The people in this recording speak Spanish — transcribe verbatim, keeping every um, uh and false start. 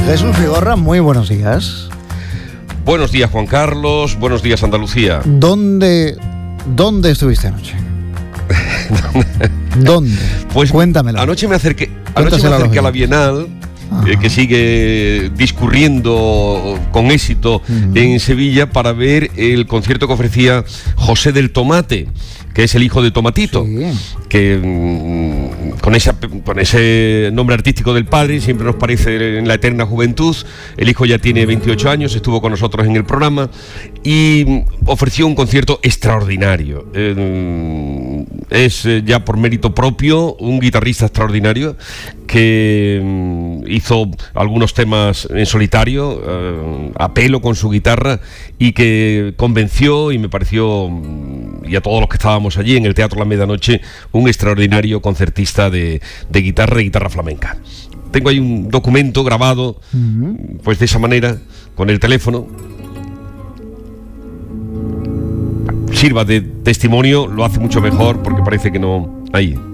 Jesús Vigorra, muy buenos días. Buenos días, Juan Carlos. Buenos días, Andalucía. ¿Dónde, dónde estuviste anoche? ¿Dónde? Pues cuéntamelo. Anoche me acerqué, anoche me acerqué a la Bienal, eh, que sigue discurriendo con éxito uh-huh. en Sevilla, para ver el concierto que ofrecía José del Tomate, que es el hijo de Tomatito, sí. que mmm, con, esa, con ese nombre artístico del padre siempre nos parece en la eterna juventud. El hijo ya tiene veintiocho años, estuvo con nosotros en el programa y ofreció un concierto extraordinario. Eh, es ya por mérito propio un guitarrista extraordinario que mmm, hizo algunos temas en solitario, eh, a pelo con su guitarra, y que convenció, y me pareció, y a todos los que estábamos allí en el Teatro La Medianoche, un extraordinario concertista de, de guitarra, de guitarra flamenca. Tengo ahí un documento grabado, uh-huh. pues de esa manera, con el teléfono. Sirva de testimonio, lo hace mucho mejor porque parece que no... Ahí.